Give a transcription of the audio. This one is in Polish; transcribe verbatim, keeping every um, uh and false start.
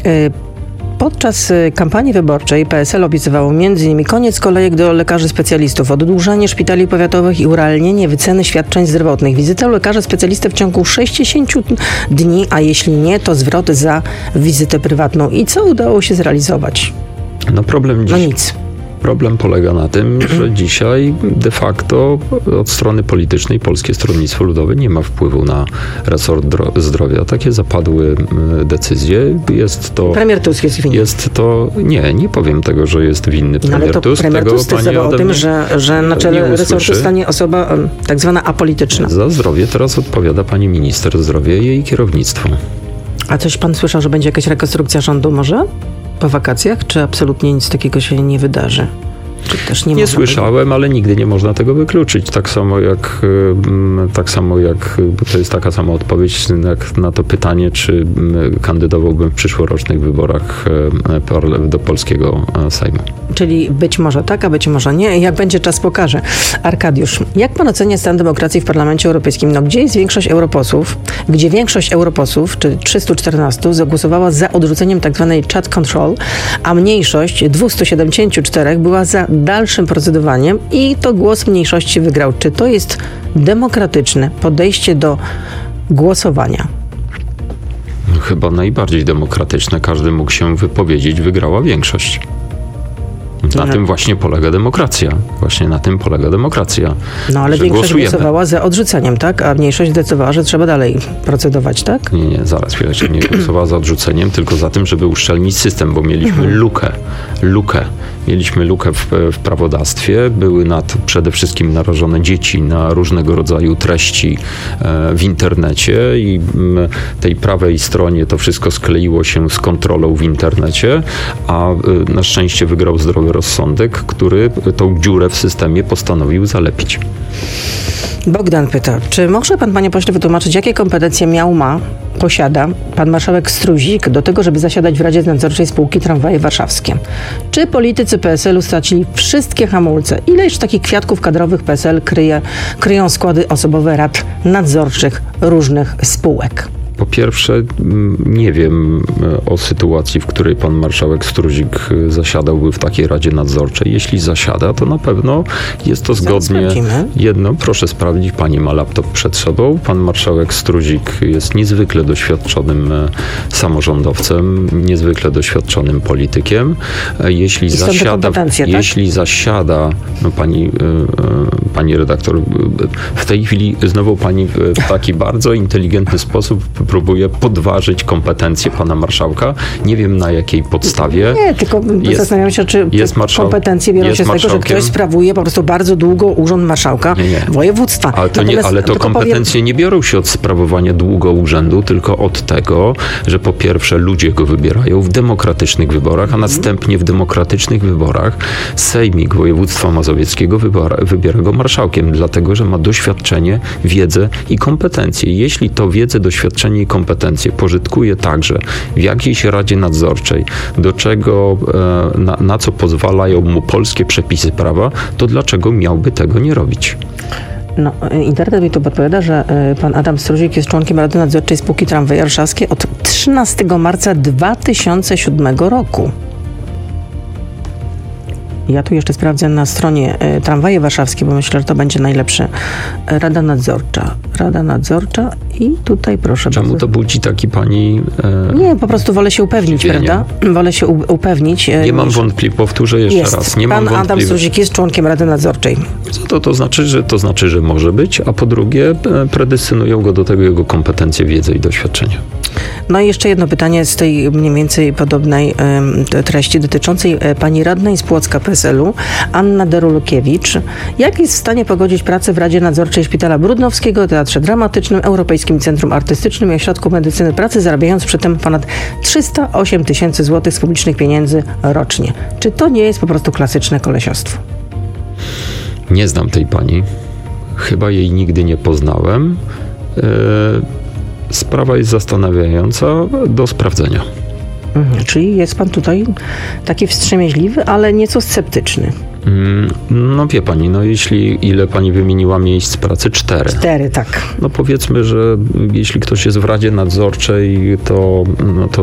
Podczas kampanii wyborczej P S L obiecywało między innymi koniec kolejek do lekarzy specjalistów, oddłużanie szpitali powiatowych i urealnienie wyceny świadczeń zdrowotnych. Wizyta u lekarza specjalisty w ciągu sześćdziesiąt dni, a jeśli nie, to zwrot za wizytę prywatną. I co udało się zrealizować? No problem dziś... No nic. Problem polega na tym, że dzisiaj de facto od strony politycznej Polskie Stronnictwo Ludowe nie ma wpływu na resort zdrowia. Takie zapadły decyzje. Jest to... Premier Tusk jest winny. Jest to... Nie, nie powiem tego, że jest winny premier no, ale to Tusk. Premier Tego Tusk decydował o tym, że, że na czele resortu stanie osoba tak zwana apolityczna. Za zdrowie teraz odpowiada pani minister zdrowia i jej kierownictwo. A coś pan słyszał, że będzie jakaś rekonstrukcja rządu może? Po wakacjach? Czy absolutnie nic takiego się nie wydarzy? Czy też nie nie można słyszałem, tego? Ale nigdy nie można tego wykluczyć. Tak samo jak, tak samo jak to jest taka sama odpowiedź jak na to pytanie, czy kandydowałbym w przyszłorocznych wyborach do polskiego Sejmu. Czyli być może tak, a być może nie. Jak będzie, czas pokaże. Arkadiusz, jak pan ocenia stan demokracji w Parlamencie Europejskim? No, gdzie jest większość europosłów? Gdzie większość europosłów, czy trzystu czternastu, zagłosowała za odrzuceniem tzw. chat control, a mniejszość dwieście siedemdziesiąt cztery była za dalszym procedowaniem i to głos mniejszości wygrał. Czy to jest demokratyczne podejście do głosowania? Chyba najbardziej demokratyczne. Każdy mógł się wypowiedzieć, wygrała większość. Na no. tym właśnie polega demokracja. Właśnie na tym polega demokracja. No ale większość głosujemy. głosowała za odrzuceniem, tak? A mniejszość zdecydowała, że trzeba dalej procedować, tak? Nie, nie, zaraz chwileczkę. Nie głosowała za odrzuceniem, tylko za tym, żeby uszczelnić system, bo mieliśmy mhm. lukę. Lukę. Mieliśmy lukę w, w prawodawstwie. Były nad, przede wszystkim narażone dzieci na różnego rodzaju treści e, w internecie i m, tej prawej stronie to wszystko skleiło się z kontrolą w internecie, a e, na szczęście wygrał zdrowy rozsądek, który tą dziurę w systemie postanowił zalepić. Bogdan pyta, czy może pan, panie pośle, wytłumaczyć, jakie kompetencje miał, ma, posiada pan marszałek Struzik do tego, żeby zasiadać w Radzie Nadzorczej spółki Tramwaje Warszawskie? Czy politycy P S L u stracili wszystkie hamulce? Ileż takich kwiatków kadrowych P S L kryje, kryją składy osobowe rad nadzorczych różnych spółek? Po pierwsze, nie wiem o sytuacji, w której pan marszałek Struzik zasiadałby w takiej Radzie Nadzorczej. Jeśli zasiada, to na pewno jest to zgodnie. Jedno, proszę sprawdzić, pani ma laptop przed sobą. Pan marszałek Struzik jest niezwykle doświadczonym samorządowcem, niezwykle doświadczonym politykiem. Jeśli zasiada, tak? jeśli zasiada, no pani, pani redaktor, w tej chwili znowu pani w taki bardzo inteligentny sposób próbuje podważyć kompetencje pana marszałka. Nie wiem na jakiej podstawie. Nie, tylko jest, zastanawiam się, czy jest marszał, kompetencje biorą się z tego, że ktoś sprawuje po prostu bardzo długo urząd marszałka nie, nie. województwa. Ale to, nie, ale to kompetencje powiem... nie biorą się od sprawowania długo urzędu, tylko od tego, że po pierwsze ludzie go wybierają w demokratycznych wyborach, a następnie w demokratycznych wyborach Sejmik Województwa Mazowieckiego wybiera, wybiera go marszałkiem, dlatego, że ma doświadczenie, wiedzę i kompetencje. Jeśli to wiedzę, doświadczenie i kompetencje pożytkuje także w jakiejś Radzie Nadzorczej, do czego, na, na co pozwalają mu polskie przepisy prawa, to dlaczego miałby tego nie robić? No, internet mi tu podpowiada, że pan Adam Struzik jest członkiem Rady Nadzorczej spółki Tramwaje Warszawskie od trzynastego marca dwa tysiące siódmego roku. Ja tu jeszcze sprawdzę na stronie y, Tramwaje Warszawskie, bo myślę, że to będzie najlepsze. Rada Nadzorcza. Rada Nadzorcza i tutaj proszę Czemu bardzo. To budzi taki pani... E, nie, po prostu wolę się upewnić, dziwienie. Prawda? Wolę się u, upewnić. Nie mam wątpliwości, powtórzę jeszcze jest. raz. Nie Pan mam Adam Struzik jest członkiem Rady Nadzorczej. Co to, to znaczy, że to znaczy, że może być, a po drugie predestynują go do tego jego kompetencje, wiedzę i doświadczenie. No i jeszcze jedno pytanie z tej mniej więcej podobnej y, treści dotyczącej y, pani radnej z Płocka P S L u, Anna Derulukiewicz. Jak jest w stanie pogodzić pracę w Radzie Nadzorczej Szpitala Brudnowskiego, Teatrze Dramatycznym, Europejskim Centrum Artystycznym i Ośrodku Medycyny Pracy, zarabiając przy tym ponad trzysta osiem tysięcy złotych z publicznych pieniędzy rocznie? Czy to nie jest po prostu klasyczne kolesiostwo? Nie znam tej pani. Chyba jej nigdy nie poznałem. Yy... Sprawa jest zastanawiająca do sprawdzenia. Mhm, czyli jest pan tutaj taki wstrzemięźliwy, ale nieco sceptyczny. No wie pani, no jeśli ile pani wymieniła miejsc pracy? Cztery. Cztery, tak. No powiedzmy, że jeśli ktoś jest w Radzie Nadzorczej, to, no to